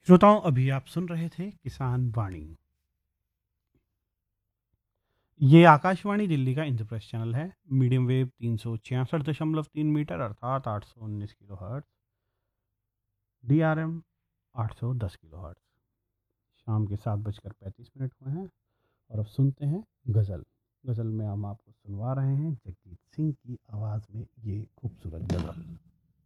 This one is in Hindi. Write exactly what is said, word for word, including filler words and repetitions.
श्रोताओं, अभी आप सुन रहे थे किसान वाणी। ये आकाशवाणी दिल्ली का इंद्रप्रस्थ चैनल है। मीडियम वेव तीन सौ छियासठ दशमलव तीन मीटर अर्थात आठ सौ उन्नीस kilo hertz, D R M आठ सौ दस किलो हर्ट्ज। शाम के सात बजकर पैंतीस मिनट हुए हैं और अब सुनते हैं गज़ल। गज़ल में हम आपको सुनवा रहे हैं जगजीत सिंह की आवाज़ में ये खूबसूरत गज़ल।